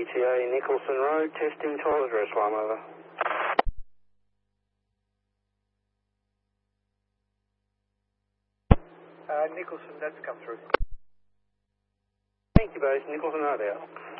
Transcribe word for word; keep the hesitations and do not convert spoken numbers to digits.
E T A Nicholson Road, testing toilet address one, over. Uh, Nicholson, that's come through. Thank you, base. Nicholson Road out.